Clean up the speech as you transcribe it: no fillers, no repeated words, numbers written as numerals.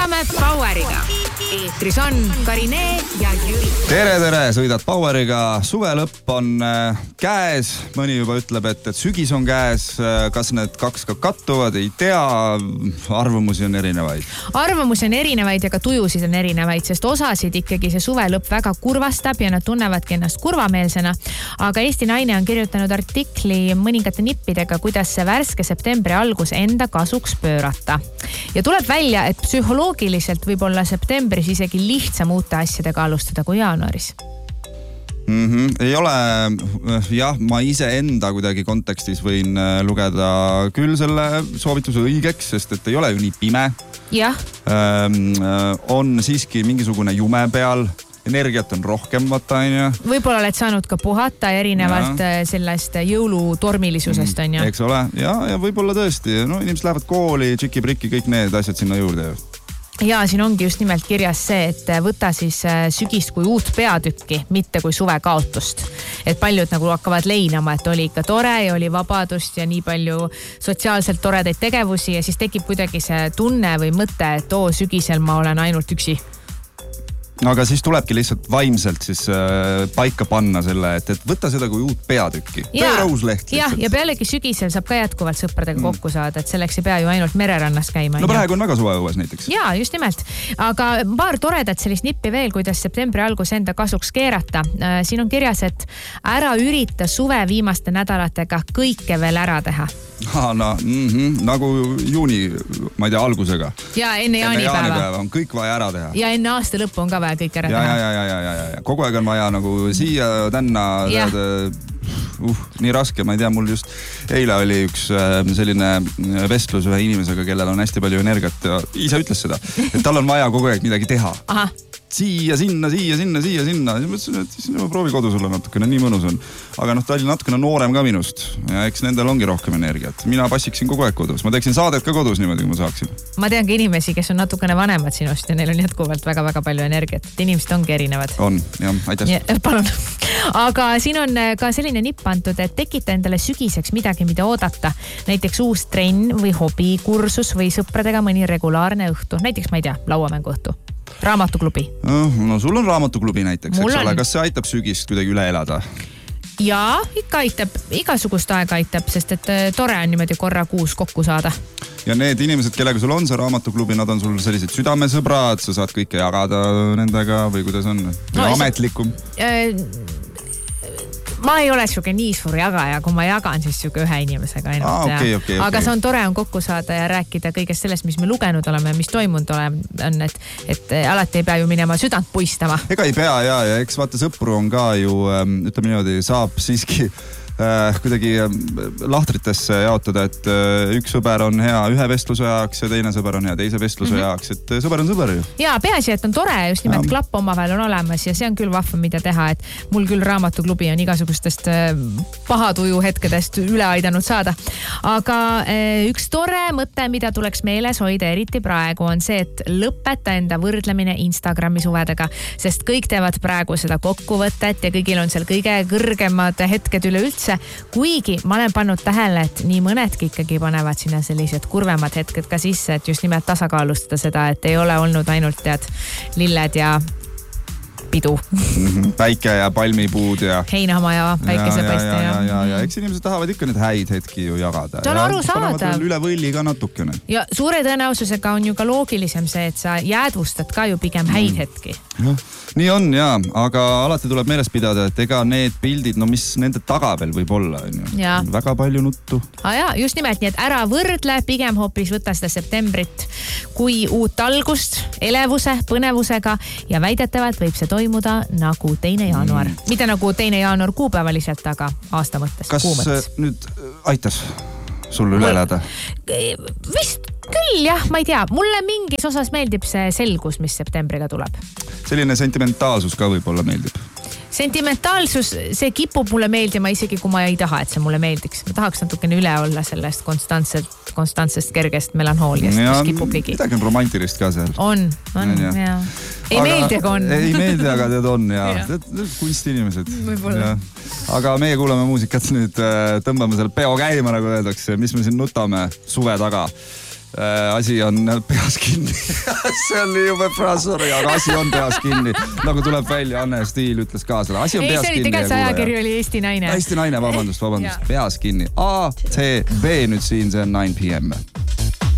sõidame Poweriga. Eetris on Karine ja Jüri. Tere, sõidad Poweriga. Suvelõpp on käes. Mõni juba ütleb, et sügis on käes. Kas need kaks ka kattuvad? Ei tea. Arvamusi on erinevaid. Arvamusi on erinevaid ja ka tujusid on erinevaid, sest osasid ikkagi see suvelõpp väga kurvastab ja nad tunnevadki ennast kurvameelsena. Aga Eesti Naine on kirjutanud artikli mõningate nippidega, kuidas see värske septembri algus enda kasuks pöörata. Ja tuleb välja, et psühholoogiliselt võib olla septembris isegi lihtsam uute asjadega alustada kui jaanuaris. Ei ole, jah, ma ise enda kuidagi kontekstis võin lugeda küll selle soovituse õigeks, sest et ei ole ju nii pime. Jah. On siiski mingisugune jume peal. Energiat on rohkem, vaata, on ju. Võib-olla oled saanud ka puhata erinevalt sellest jõulutormilisusest, on ju. Eks ole, ja võib-olla tõesti. No, inimesed lähevad kooli, tšiki-priki, kõik need asjad sinna juurde. Ja siin ongi just nimelt kirjas see, et võta siis sügist kui uut peatükki, mitte kui suve kaotust. Et paljud nagu hakkavad leinama, et oli ikka tore ja oli vabadust ja nii palju sotsiaalselt toredaid tegevusi ja siis tekib kuidagi see tunne või mõte, et sügisel ma olen ainult üksi. Aga siis tulebki lihtsalt vaimselt siis paika panna selle, et võtta seda kui uut peatükki. Pöörausleht lihtsalt. Ja pealegi sügisel saab ka jätkuvalt sõpradega kokku saada, et selleks ei pea ju ainult mererannas käima. No praegu on väga suveõues näiteks. Ja, just nimelt. Aga paar toredat sellist nippi veel, kuidas septembri algus enda kasuks keerata. Siin on kirjas, et ära ürita suve viimaste nädalatega kõike veel ära teha. Nagu juuni, ma ei tea, algusega. Ja enne jaanipäeva on kõik vaja ära teha. Ja enne aasta lõppu on ka vaja kõik ära teha. Ja. Kogu aeg on vaja nagu siia, tänna, nii raske, ma ei tea, mul just eile oli üks selline vestlus ühe inimesega, kellel on hästi palju energiat ja ise ütles seda, et tal on vaja kogu aeg midagi teha. Aha. Siia, sinna. Ja mõtlesin, et siis proovi kodus olla natukene, nii mõnus on. Aga ta oli natukene noorem ka minust ja eks nendel ongi rohkem energiat. Mina passiksin kogu aeg kodus. Ma teeksin saadet ka kodus niimoodi, kui ma saaksin. Ma tean ka inimesi, kes on natukene vanemad sinust ja neil on jätkuvalt väga-väga palju energiat. Inimesed ongi erinevad. On, jah, aitäh. Ja, palun. Aga siin on ka selline nipp antud, et tekita endale sügiseks midagi, mida oodata. Näiteks uus trenn või hobikursus või sõpradega mõni regulaarne õhtu. Näiteks, ma ei tea, lauamängu õhtu. Raamatuklubi. No sul on raamatuklubi näiteks, eks ole. Kas see aitab sügist kuidagi üle elada? Jaa, ikka aitab. Igasugust aega aitab, sest et tore on niimoodi korra kuus kokku saada. Ja need inimesed, kellega sul on see raamatuklubi, nad on sul sellised südamesõbrad, sa saad kõike jagada nendega või kuidas on? Ametlikum? Ma ei ole siuke nii suur jagaja, kui ma jagan siis siuke ühe inimesega ainult. Okay. Aga see on tore on kokku saada ja rääkida kõigest sellest, mis me lugenud oleme ja mis toimunud on, et alati ei pea ju minema südant puistama. Ega ei pea ja eks vaata sõpru on ka ju, ütleme niimoodi, saab siiski kuidagi lahtritesse jaotada, et üks sõber on hea ühe vestluse ajaks ja teine sõber on hea teise vestluse ajaks, et sõber on sõber ju. Ja peaasi, et on tore, just nimelt klapp omavahel on olemas ja see on küll vahva, mida teha, et mul küll raamatuklubi on igasugustest pahatuju hetkedest üle aidanud saada. Aga üks tore mõte, mida tuleks meeles hoida eriti praegu, on see, et lõpeta enda võrdlemine Instagrami suvedega, sest kõik teevad praegu seda kokkuvõtet ja kõigil on seal kõige kõrgemad hetked üleüldse. Kuigi ma olen pannud tähele, et nii mõnedki ikkagi panevad sinna sellised kurvemad hetked ka sisse, et just nimelt tasakaalustada seda, et ei ole olnud ainult lilled ja pidu. Päike ja palmipuud ja heinamaja, päikesepaiste ja eks inimesed tahavad ikka need häid hetki ju jagada. See on arusaadav. Üle võlli ka natukene. Ja suure tõenäosusega on ju ka loogilisem see, et sa jäädvustad ka ju pigem häid hetki. Nii on ja, aga alati tuleb meeles pidada, et ega need pildid, no mis nende taga veel võib olla, on ju. Väga palju nuttu. Just nimelt, nii et ära võrdle, pigem hoopis võtta seda septembrit kui uut algust, elevuse, põnevusega ja väidetavalt võib see toimuda nagu 2. jaanuar. Mitte nagu 2. jaanuar kuupäevaliselt, aga aasta mõttes. Kas nüüd aitas sul üle elada? Vist küll jah, ma ei tea. Mulle mingis osas meeldib see selgus, mis septembriga tuleb. Selline sentimentaalsus ka võib-olla meeldib. Sentimentaalsus, see kipub mulle meeldima isegi kui ma ei taha, et see mulle meeldiks. Ma tahaks natukene üle olla sellest konstantsest kergest melanhooliast, mis kipub ligi. Midagi on romantilist ka seal. On, ja. Ei meeldi, aga on. Ei meeldi, aga tead on, ja. Kunstinimesed. Aga meie kuulame muusikat nüüd, tõmbame selle peo käima, nagu öeldakse, mis me siin nutame suve taga. asi on peas kinni. See on nii jube fraas, aga asi on peas kinni. Nagu tuleb välja, Anne Stiil ütles ka selle. Asi on peas kinni. Ei, see oli tegelikult ajakirju oli Eesti Naine. Eesti Naine, vabandust. Peas kinni. A, T, B nüüd siin, see on 9 PM.